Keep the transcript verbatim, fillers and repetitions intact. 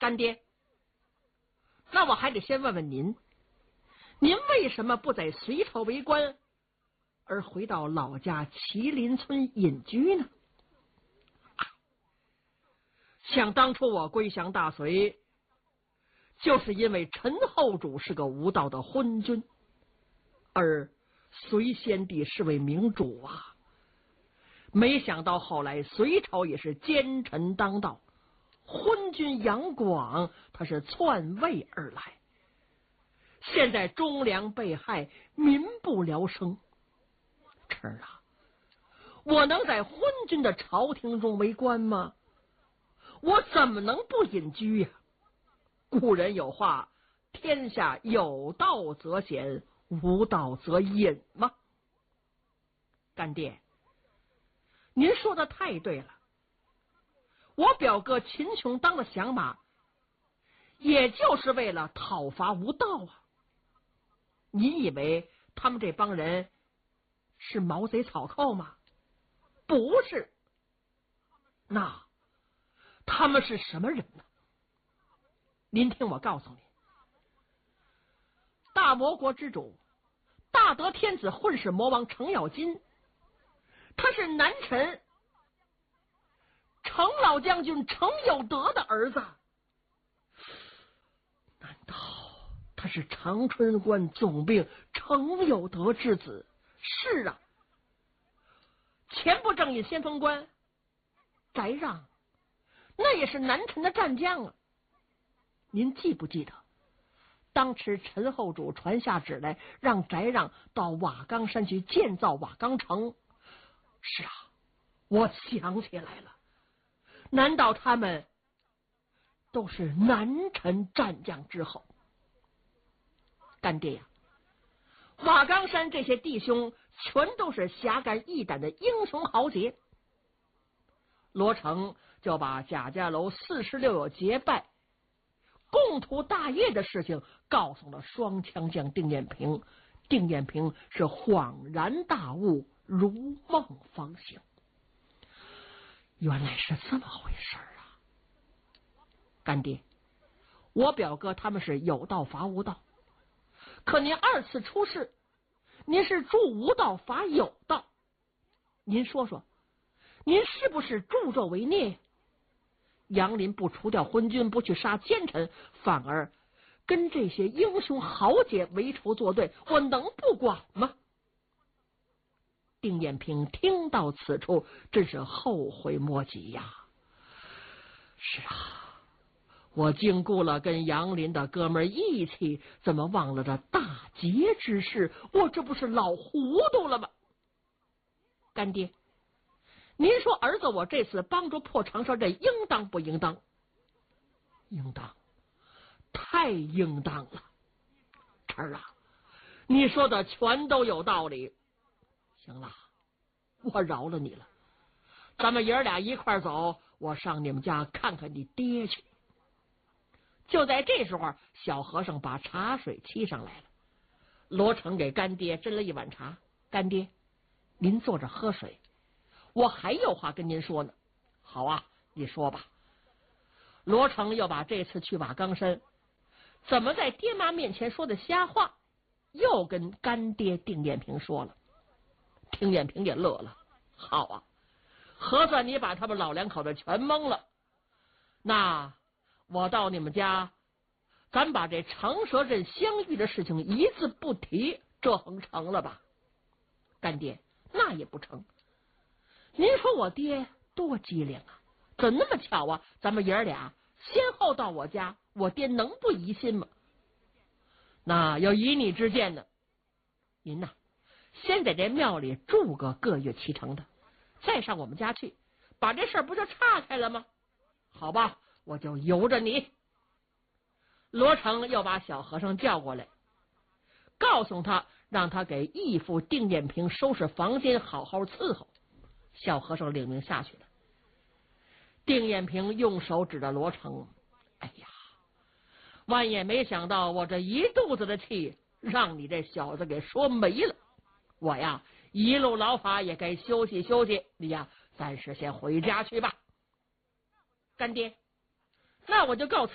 干爹，那我还得先问问您，您为什么不在隋朝为官，而回到老家麒麟村隐居呢？想当初我归降大隋，就是因为陈后主是个无道的昏君，而隋先帝是位明主啊。没想到后来隋朝也是奸臣当道，昏君杨广他是篡位而来，现在忠良被害，民不聊生。晨儿啊，我能在昏君的朝廷中为官吗？我怎么能不隐居呀、啊？古人有话，天下有道则显，无道则隐嘛。干爹，您说的太对了，我表哥秦琼当了降马，也就是为了讨伐无道啊。你以为他们这帮人是毛贼草寇吗？不是，那他们是什么人呢？您听我告诉你，大魔国之主大德天子混世魔王程咬金，他是南陈程老将军程有德的儿子。难道他是长春关总兵程有德之子？是啊，前不正印先锋官翟让，那也是南陈的战将啊。您记不记得当时陈后主传下旨来，让翟让到瓦岗山去建造瓦岗城？是啊，我想起来了，难道他们都是南陈战将之后？干爹呀，瓦岗山这些弟兄全都是侠肝义胆的英雄豪杰。罗成就把贾家楼四十六友结拜共图大业的事情告诉了双枪将丁彦平，丁彦平是恍然大悟，如梦方醒。原来是这么回事啊！干爹，我表哥他们是有道伐无道，可您二次出事，您是助无道伐有道，您说说，您是不是助纣为虐？杨林不除掉昏君，不去杀奸臣，反而跟这些英雄豪杰为仇作对，我能不管吗？丁彦平听到此处，真是后悔莫及呀！是啊，我经顾了跟杨林的哥们义气，怎么忘了这大节之事？我这不是老糊涂了吗？干爹，您说儿子我这次帮助破长沙镇，应当不应当？应当，太应当了。晨儿啊，你说的全都有道理。行了，我饶了你了。咱们爷俩一块走，我上你们家看看你爹去。就在这时候，小和尚把茶水沏上来了。罗成给干爹斟了一碗茶，干爹，您坐着喝水，我还有话跟您说呢。好啊，你说吧。罗成又把这次去瓦岗山怎么在爹妈面前说的瞎话，又跟干爹丁彦平说了。丁彦平也乐了，好啊，合算你把他们老两口子全蒙了。那我到你们家，咱把这长蛇阵相遇的事情一字不提，这横成了吧？干爹，那也不成。您说我爹多机灵啊，怎么那么巧啊？咱们爷俩先后到我家，我爹能不疑心吗？那要以你之见呢，您呐，先在这庙里住个个月七成的，再上我们家去，把这事儿不就岔开了吗？好吧，我就由着你。罗成又把小和尚叫过来，告诉他让他给义父丁彦平收拾房间，好好伺候。小和尚领命下去了。丁彦平用手指着罗成，哎呀，万也没想到我这一肚子的气让你这小子给说没了。我呀一路劳乏也该休息休息，你呀暂时先回家去吧。干爹，那我就告辞